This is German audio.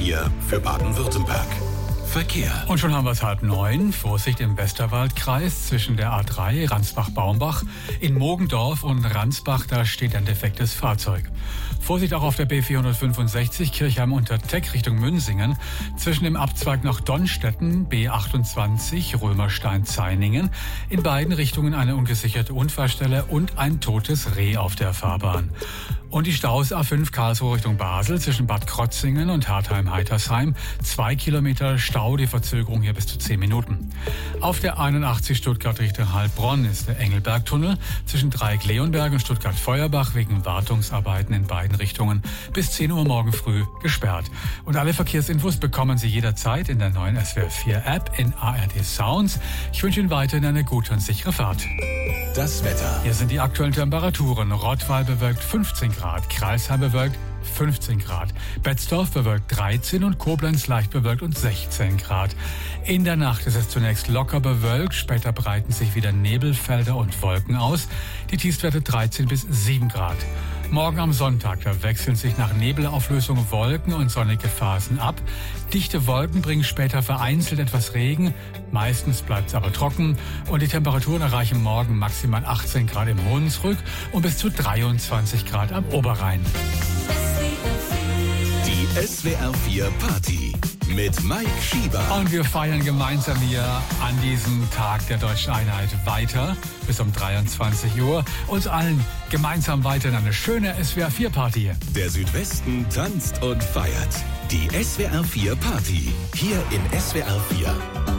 4 für Baden-Württemberg. Verkehr. Und schon haben wir es 8:30. Vorsicht im Westerwaldkreis zwischen der A3 Ransbach-Baumbach. In Mogendorf und Ransbach, da steht ein defektes Fahrzeug. Vorsicht auch auf der B465 Kirchheim unter Teck Richtung Münsingen. Zwischen dem Abzweig nach Donnstetten B28 Römerstein-Zainingen. In beiden Richtungen eine ungesicherte Unfallstelle und ein totes Reh auf der Fahrbahn. Und die Staus A5 Karlsruhe Richtung Basel zwischen Bad Krotzingen und Hartheim-Heitersheim. 2 Kilometer Stau, die Verzögerung hier bis zu 10 Minuten. Auf der 81 Stuttgart Richtung Heilbronn ist der Engelbergtunnel zwischen Dreieck-Leonberg und Stuttgart-Feuerbach wegen Wartungsarbeiten in beiden Richtungen bis 10 Uhr morgen früh gesperrt. Und alle Verkehrsinfos bekommen Sie jederzeit in der neuen SWR4-App in ARD Sounds. Ich wünsche Ihnen weiterhin eine gute und sichere Fahrt. Das Wetter. Hier sind die aktuellen Temperaturen. Rottweil bewölkt 15 Grad, Crailsheim bewölkt 15 Grad, Betzdorf bewölkt 13 und Koblenz leicht bewölkt und 16 Grad. In der Nacht ist es zunächst locker bewölkt, später breiten sich wieder Nebelfelder und Wolken aus. Die Tiefstwerte 13 bis 7 Grad. Morgen am Sonntag, da wechseln sich nach Nebelauflösung Wolken und sonnige Phasen ab. Dichte Wolken bringen später vereinzelt etwas Regen, meistens bleibt es aber trocken und die Temperaturen erreichen morgen maximal 18 Grad im Hunsrück und bis zu 23 Grad am Oberrhein. Die SWR4 Party mit Mike Schieber. Und wir feiern gemeinsam hier an diesem Tag der Deutschen Einheit weiter bis um 23 Uhr. Uns allen gemeinsam weiter in eine schöne SWR4 Party. Der Südwesten tanzt und feiert. Die SWR4 Party hier in SWR4.